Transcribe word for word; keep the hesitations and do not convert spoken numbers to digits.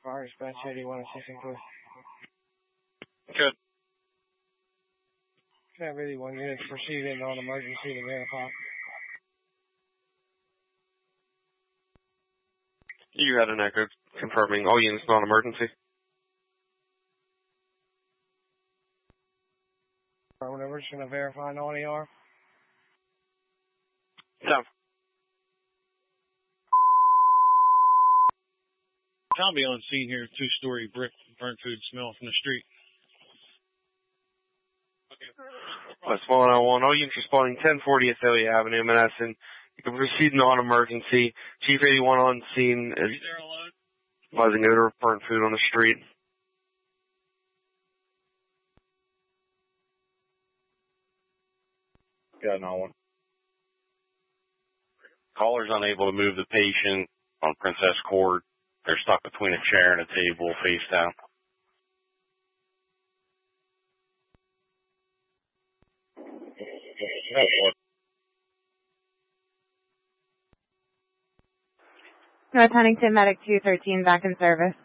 Fire dispatch eighty-one assisting crew. Good. Have eighty-one units proceeding on emergency to verify. You had an echo confirming all units non-emergency. We're just going to verify non-E R. Sound. Tommy on scene here, two-story brick burnt food smell from the street. West one oh one, all units responding ten forty Athalia Avenue, Menneson. You can proceed non-emergency. Chief eighty-one on scene is advising odor of burnt food on the street. Got another one. Caller's unable to move the patient on Princess Court. They're stuck between a chair and a table, face down. North Huntington Medic two thirteen back in service.